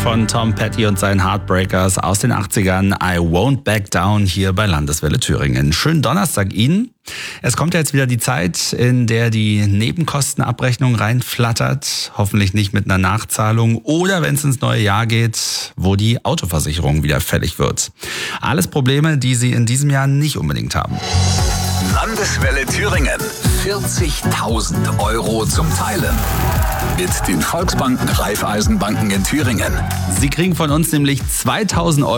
von Tom Petty und seinen Heartbreakers aus den 80ern. I Won't Back Down hier bei Landeswelle Thüringen. Schönen Donnerstag Ihnen. Es kommt ja jetzt wieder die Zeit, in der die Nebenkostenabrechnung reinflattert. Hoffentlich nicht mit einer Nachzahlung oder wenn es ins neue Jahr geht, wo die Autoversicherung wieder fällig wird. Alles Probleme, die Sie in diesem Jahr nicht unbedingt haben. Landeswelle Thüringen. 40.000 Euro zum Teilen. Mit den Volksbanken Raiffeisenbanken in Thüringen. Sie kriegen von uns nämlich 2.000 Euro